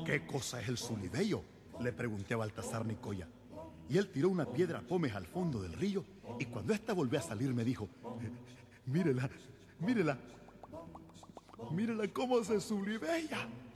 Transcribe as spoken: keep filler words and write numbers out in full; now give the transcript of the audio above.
¿Qué cosa es el Zulibello?, le pregunté a Baltasar Nicoya. Y él tiró una piedra pómez al fondo del río, y cuando ésta volvió a salir me dijo: mírela, mírela, mírela cómo se zulibella.